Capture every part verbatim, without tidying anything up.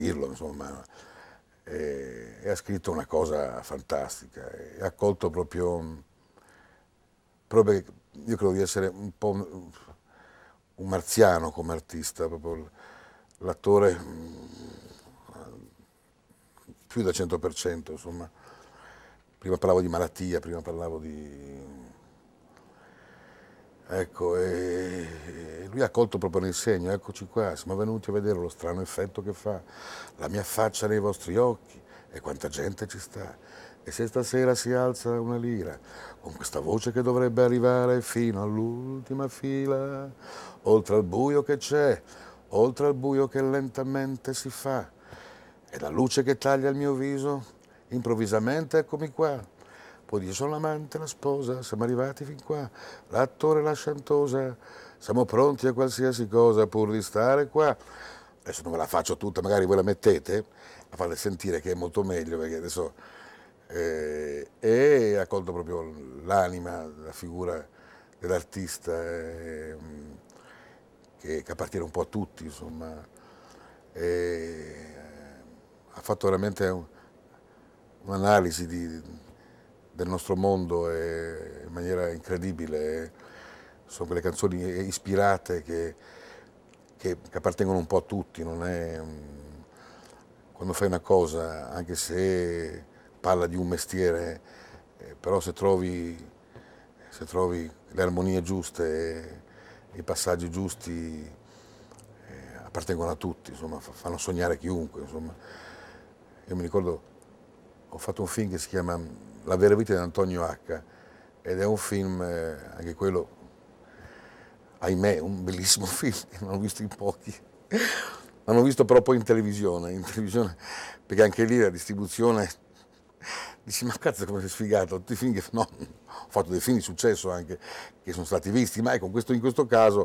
dirlo, insomma, e, e ha scritto una cosa fantastica, e ha colto proprio, proprio, io credo di essere un po' un, un marziano come artista, proprio l'attore più del cento per cento, insomma. Prima parlavo di malattia, prima parlavo di... Ecco, e e lui ha colto proprio nel segno, eccoci qua, siamo venuti a vedere lo strano effetto che fa la mia faccia nei vostri occhi e quanta gente ci sta. E se stasera si alza una lira, con questa voce che dovrebbe arrivare fino all'ultima fila, oltre al buio che c'è, oltre al buio che lentamente si fa, e la luce che taglia il mio viso, improvvisamente eccomi qua. Poi dice, sono l'amante, la sposa, siamo arrivati fin qua, l'attore, la chantosa, siamo pronti a qualsiasi cosa pur di stare qua. Adesso non ve la faccio tutta, magari voi la mettete, la fate sentire che è molto meglio, perché adesso... Eh, e ha colto proprio l'anima, la figura dell'artista, eh, che, che appartiene un po' a tutti, insomma. E, ha fatto veramente un- un'analisi di, del nostro mondo e- in maniera incredibile. Sono quelle canzoni ispirate che, che- che appartengono un po' a tutti, non è, mm, quando fai una cosa, anche se parla di un mestiere, eh, però se trovi, se trovi le armonie giuste e i passaggi giusti, eh, appartengono a tutti, insomma, fa- fanno sognare chiunque, insomma. Io mi ricordo, ho fatto un film che si chiama La vera vita di Antonio H. ed è un film, eh, anche quello, ahimè, un bellissimo film, che non ho visto in pochi. L'hanno visto però poi in televisione, in televisione, perché anche lì la distribuzione, dici, ma cazzo come sei sfigato, tutti i film che, no, ho fatto dei film di successo anche, che sono stati visti, ma ecco, in questo, in questo caso,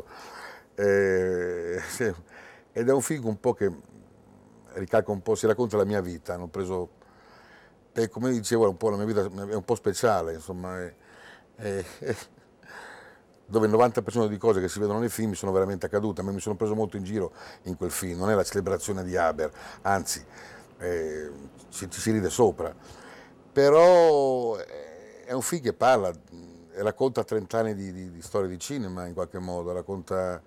eh, sì, ed è un film un po' che ricalca un po', si racconta la mia vita, hanno preso, e come dicevo, è un po' la mia vita è un po' speciale, insomma, è- è- è- dove il novanta per cento di cose che si vedono nei film sono veramente accadute. A me mi sono preso molto in giro in quel film, non è la celebrazione di Haber, anzi, eh, ci, ci si ride sopra. Però eh, è un film che parla, e racconta trenta anni di, di- di storia di cinema in qualche modo, racconta...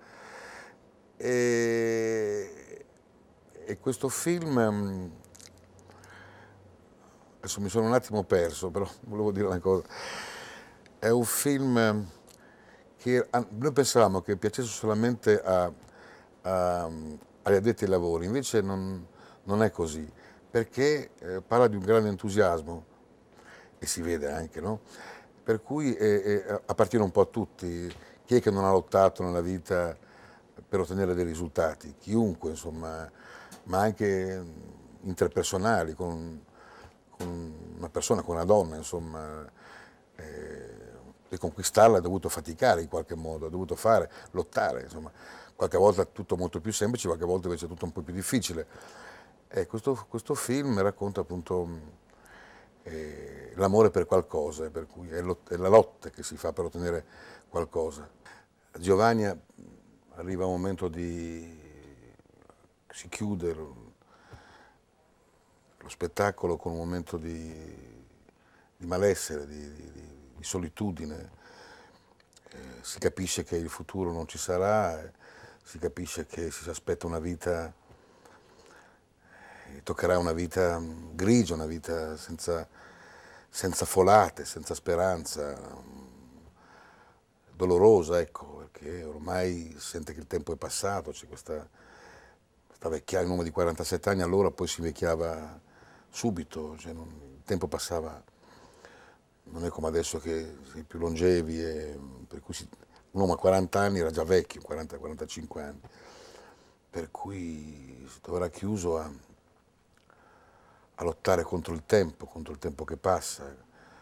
E, e questo film, mm, adesso mi sono un attimo perso, però volevo dire una cosa, è un film che ah, noi pensavamo che piacesse solamente a, a- agli addetti ai lavori, invece non, non è così, perché eh, parla di un grande entusiasmo, e si vede anche, no? Per cui eh, eh, appartiene un po' a tutti. Chi è che non ha lottato nella vita per ottenere dei risultati? Chiunque, insomma, ma anche interpersonali, con, con una persona, con una donna, insomma, eh, per conquistarla ha dovuto faticare in qualche modo, ha dovuto fare, lottare, insomma. Qualche volta tutto molto più semplice, qualche volta invece tutto un po' più difficile. E questo, questo film racconta appunto eh, l'amore per qualcosa, per cui è, lot- è la lotta che si fa per ottenere qualcosa. A Giovanni arriva un momento di... si chiude lo, lo spettacolo con un momento di, di malessere, di, di- di- di solitudine. Eh, si capisce che il futuro non ci sarà, eh, si capisce che si aspetta una vita, eh, toccherà una vita mm, grigia, una vita senza, senza folate, senza speranza, dolorosa, ecco, perché ormai sente che il tempo è passato, c'è questa, questa vecchiaia, un uomo di quarantasette anni, allora poi si invecchiava subito, cioè non- il tempo passava, non è come adesso che si è più longevi, e, per cui si- un uomo a quaranta anni era già vecchio, quaranta quarantacinque anni, per cui si troverà chiuso a, a lottare contro il tempo, contro il tempo che passa,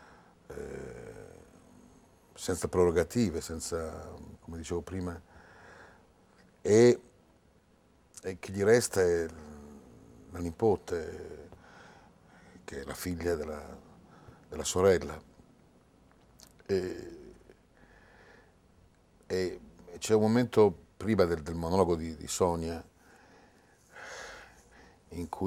senza prerogative, senza, come dicevo prima, e, e chi gli resta è la nipote, che è la figlia della, della sorella. E, e c'è un momento prima del, del monologo di, di Sonia in cui